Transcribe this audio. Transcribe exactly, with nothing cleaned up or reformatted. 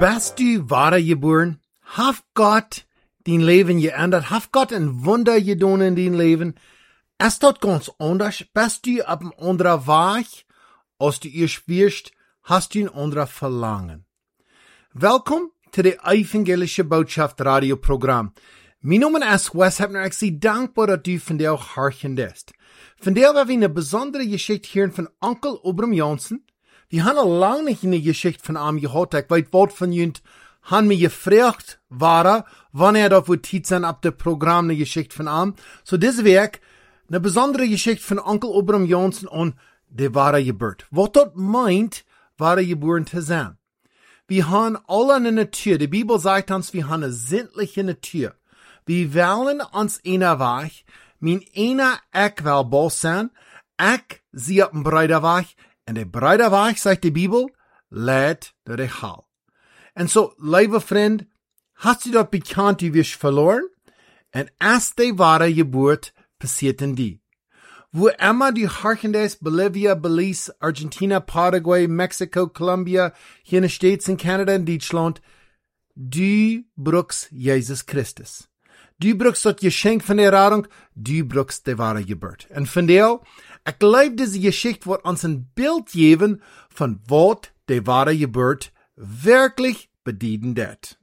Bist du wahrgeboren? Heeft Gott dein Leben geändert? Heeft Gott ein Wunder gedaan in dein Leben? Es tot ganz anders. Bist du auf einem anderen Weg? Als du ihr spürst, hast du ein anderer Verlangen. Welkom to de Evangelische Botschaft radioprogram. Mijn naam is Wes Hebner. Ik zie dankbaar dat u vandaag hartjendest. Vandaag hebben we een bijzondere geschichte hier van Onkel Obram Jansen. We hebben al lang niet een geschichte van hem gehad. Ik weet wat van jullie han me gevraagd waren wanneer dat we tijd zijn op het programma een geschichte van hem. So deze week een bijzondere geschichte van Onkel Obram Jansen aan de ware gebeurd. Wat dat meint, ware geboren te zijn. We hebben alle een natuur. De Bibel zegt ons, we hebben een zindelijke natuur. We willen ons ene weg. Mijn ene ik wil boos zijn. Ik zie op een brede weg. En de brede weg, zegt de Bibel, leidt naar de hel. En zo, lieve vriend, hast du dat bekend, du wirst verloren? En als de ware geboort, passiert in die. Wo immer du harkendest, Bolivia, Belize, Argentina, Paraguay, Mexico, Colombia, hier in de States en Canada en Duitsland, du brukst Jezus Christus. Du brukst dat geschenk van de reding, du brukst de ware geboort. En vandaar, ik geloof deze geschichte wordt ons een beeld geven van wat de ware geboort werkelijk bedeuten dat.